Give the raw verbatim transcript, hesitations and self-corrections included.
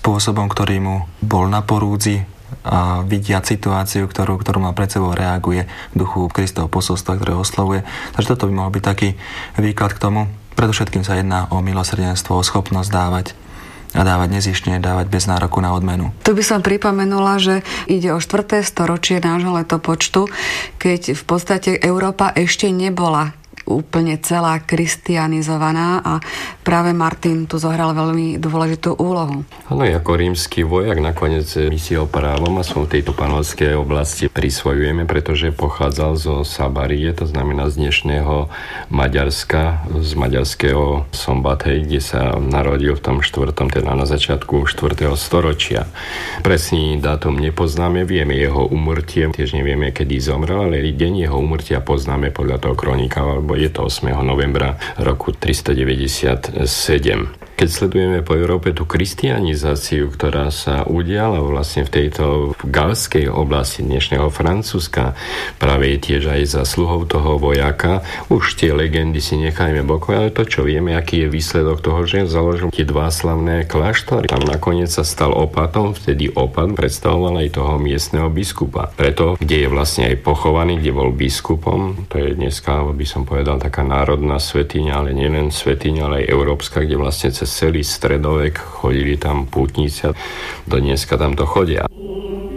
spôsobom, ktorý mu bol na porúdzi, a vidiať situáciu, ktorú, ktorú má pred sebou, reaguje v duchu Kristovho posolstva, ktoré oslovuje. Takže toto by mohol byť taký výklad k tomu. Predovšetkým sa jedná o milosrdenstvo, o schopnosť dávať a dávať nezištne, dávať bez nároku na odmenu. Tu by som pripomenula, že ide o štvrté storočie nášho letopočtu, keď v podstate Európa ešte nebola úplne celá kristianizovaná a práve Martin tu zohral veľmi dôležitú úlohu. Áno, ako rímsky vojak nakoniec misiou právom a som v tejto panovskej oblasti prisvojujeme, pretože pochádzal zo Sabarie, to znamená z dnešného Maďarska, z maďarského Szombathely, kde sa narodil v tom štvrtom, teda na začiatku štvrtého storočia. Presný dátum nepoznáme, vieme jeho úmrtie, tiež nevieme, kedy zomrel, ale deň jeho úmrtia poznáme podľa toho kronika, alebo je to ôsmeho novembra roku tristodeväťdesiatsedem. Keď sledujeme po Európe tú kristianizáciu, ktorá sa udiala vlastne v tejto galskej oblasti dnešného Francúzska, práve tiež aj zasluhou toho vojaka, už tie legendy si nechajme bokom, ale to, čo vieme, aký je výsledok toho, že založil tie dva slavné kláštory. Tam nakoniec sa stal opatom, vtedy opat predstavoval aj toho miestneho biskupa. Preto, kde je vlastne aj pochovaný, kde bol biskupom, to je dneska, by som povedal, taká národná svätyňa, ale nielen svätyňa, ale aj európska, kde vlastne cez celý stredovek chodili tam pútnici a do dneska tam to chodia.